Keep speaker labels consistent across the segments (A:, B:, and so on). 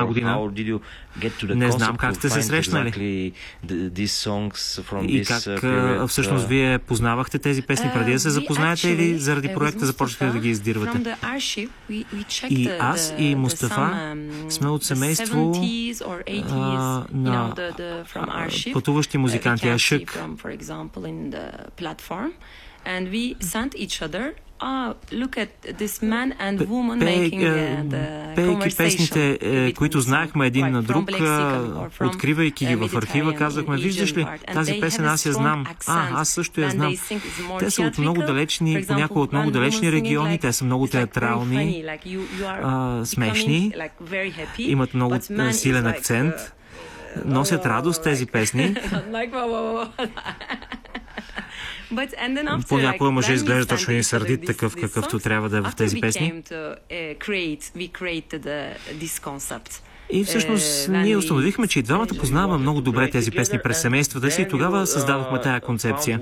A: една година. Не знам как сте се срещнали и как всъщност вие познавахте тези песни преди да се запознаете или заради проекта започнахте да ги издирвате? И аз и Мустафа сме от семейство на пътуващи музиканти Ашък.
B: And we sent each other, look at this man and woman making the conversation.
A: Песните, които знаехме един на друг, откривайки ги в архива, казахме, виждаш ли, тази песен аз я знам. Аз също я знам. Те са от много далечни, понякога от много далечни региони, те са много театрални, смешни, имат много силен акцент, носят радост тези песни. Понякога мъже изглежда точно и сърдит, такъв какъвто трябва да е в тези песни. И всъщност ние установихме, че и двамата познаваме много добре тези песни през семействата си и тогава създадохме тая концепция.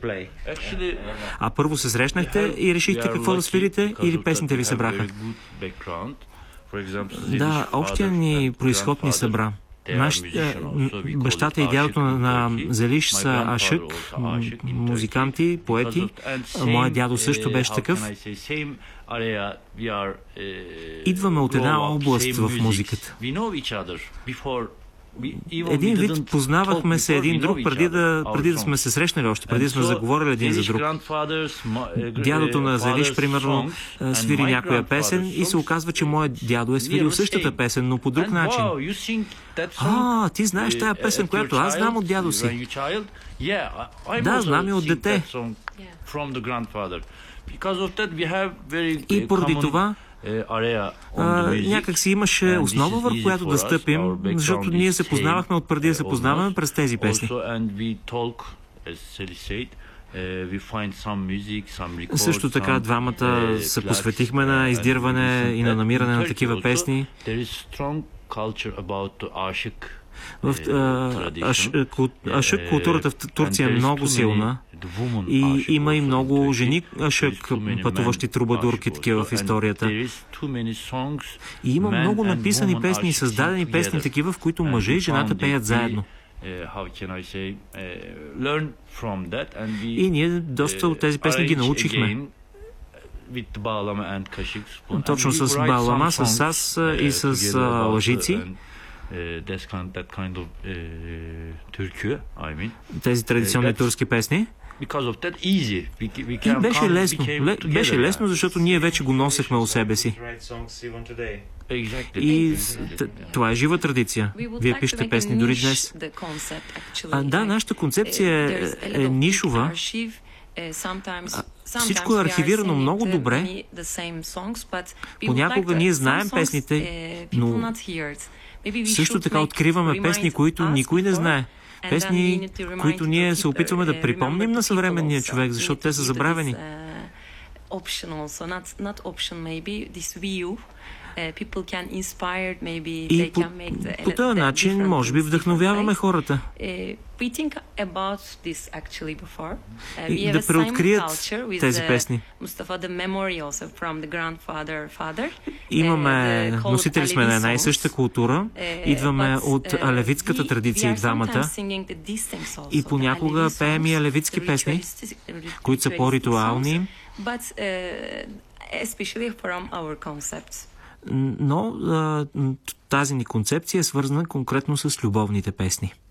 A: А първо се срещнахте и решихте какво да свирите или песните ви събраха? Да, общия ни произход ни събра. Бащата и дядото на Залиш са Ашък, музиканти, поети. Моят дядо също беше такъв. Идваме от една област в музиката. Един вид познавахме се един друг преди да сме се срещнали още, преди да сме заговорили един за друг. Дядото на Залиш, примерно, свири някоя песен и се оказва, че моят дядо е свирил същата песен, но по друг начин. Ти знаеш тая песен, която аз знам от дядо си. Да, знам и от дете. И поради това някак си имаше основа, върху която да стъпим, защото ние се познавахме от преди да се познаваме през тези песни. Също така двамата се посветихме на издирване и на намиране на такива песни. В Ашък културата в Турция е много силна и има и много жени Ашък, пътуващи трубадурки такива в историята. И има много написани песни и създадени песни такива, в които мъже и жената пеят заедно. И ние доста от тези песни ги научихме. Точно с Bağlama, с Саз и с Лъжици. Тези традиционни турски песни. И беше лесно, защото ние вече го носехме у себе си. И това е жива традиция. Вие пишете песни дори днес. Да, нашата концепция е нишова. Всичко е архивирано много добре. Понякога ние знаем песните, но също така откриваме песни, които никой не знае. Песни, които ние се опитваме да припомним на съвременния човек, защото те са забравени. И по този начин, може би, вдъхновяваме хората. И да преоткрият тези песни. Имаме, носители сме на една и съща култура, идваме от алевитската традиция и двамата и понякога пеем и алевитски песни, които са по-ритуални. Но тази ни концепция е свързана конкретно с любовните песни.